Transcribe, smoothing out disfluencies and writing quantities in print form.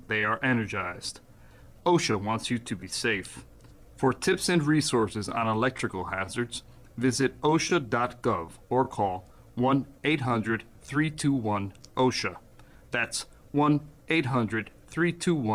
they are energized. OSHA wants you to be safe. For tips and resources on electrical hazards, visit osha.gov or call 1-800-321-OSHA. That's 1-800-321